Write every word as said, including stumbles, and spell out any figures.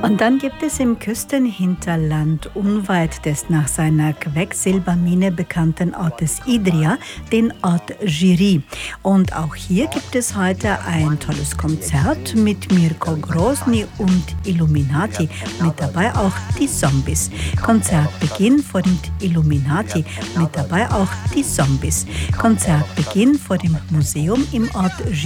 Und dann gibt es im Küstenhinterland, unweit des nach seiner Quecksilbermine bekannten Ortes Idria, den Ort Jiri. Und auch hier gibt es heute ein tolles Konzert mit Mirko Grosny und Illuminati. Mit dabei auch die Zombies. Konzertbeginn vor dem Illuminati. Mit dabei auch die Zombies. Konzertbeginn vor dem Museum im Ort Jiri.